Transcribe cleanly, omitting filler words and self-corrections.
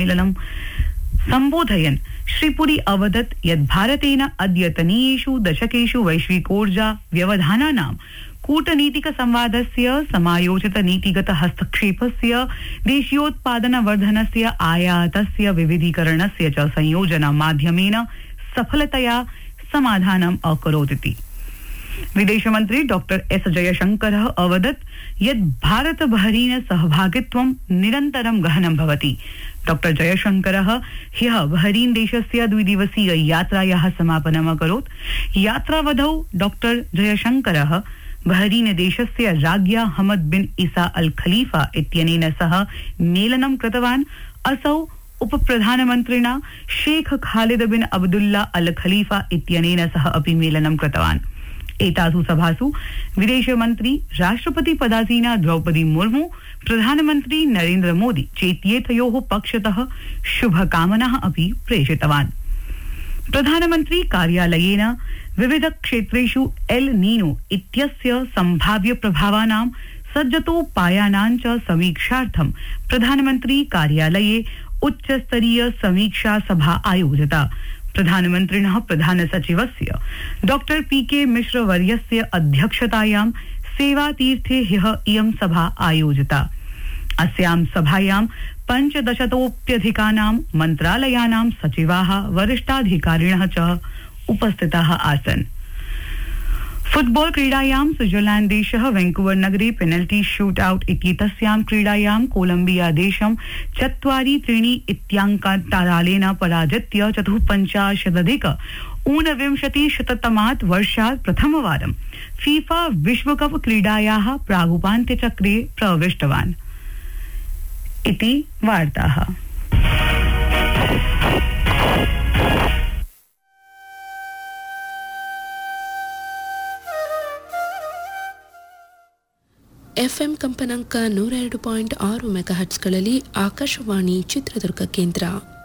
सम्मेलनं सम्बोधयन् श्रीपुरी अवदत् यत् भारतेन अद्यतनीयेषु दशकेषु वैश्विकोर्जा व्यवधानानां कूटनीतिक संवादस्य समायोजित नीतिगत हस्तक्षेपस्य देशीयोत्पादनवर्धनस्य आयातस्य विविधीकरणस्य च संयोजन माध्यमेन सफलतया समाधानम् अकरोत्। विदेशमन्त्री डॉक्टर एस जयशंकरः अवदत् यत् भारत बहरीन सहभागित्वं निरन्तरं गहनं भवति। डॉक्टर जयशंकरः ह्यः बहरीन देशस्य द्विदिवसीय यात्रायाः समापनम् अकरोत्। यात्रावधौ डॉक्टर जयशंकरः बहरीन देशस्य राज्ञा हमद बिन ईसा अल खलीफा इत्यनेन सह मेलनं कृतवान्। असौ उपप्रधानमन्त्रिणा शेख खालिद बिन अब्दुल्ला अल खलीफा इत्यनेन सह अपि मेलनं कृतवान्। एतासु सभासु विदेशमन्त्री राष्ट्रपति पदासीना द्रौपदी मुर्मू प्रधानमन्त्री नरेन्द्र मोदी चेत्येतयोः पक्षतः शुभकामनाः अपि प्रेषितवान्। प्रधानमन्त्री कार्यालयेन विविध क्षेत्रेषु एल नीनो इत्यस्य सम्भाव्य प्रभावानां सज्जतोपायानां च समीक्षार्थं प्रधानमन्त्री कार्यालये उच्चस्तरीय समीक्षा सभा आयोजिता। प्रधानमन्त्रिणः प्रधान सचिवस्य डॉक्टर पीके मिश्र वर्यस्य अध्यक्षतायां सेवातीर्थे ह्यः इयं सभा आयोजिता। अस्यां सभायां 15तोऽप्यधिकानां मन्त्रालयानां सचिवाः वरिष्ठाधिकारिणः च उपस्थिताः आसन्। फुटबॉल क्रीडायां स्विट्जरलैंड देशः वैंकूवर नगरे पेनल्टी शूटआउट इत्येतस्यां क्रीडायां कोलंबिया देशं 4-3 इत्याङ्कान्तरालेन पराजित्य 54 ऊनविंशतिशततमात् वर्षात् प्रथमवारं फीफा विश्वकप क्रीडायाः प्रागुपान्त्यचक्रे प्रविष्टवान्। इति वार्ताः। ಎಫ್ಎಂ ಕಂಪನಾಂಕ 102.6 ಮೆಗಾಹರ್ಟ್ಸ್ಗಳಲ್ಲಿ ಆಕಾಶವಾಣಿ ಚಿತ್ರದುರ್ಗ ಕೇಂದ್ರ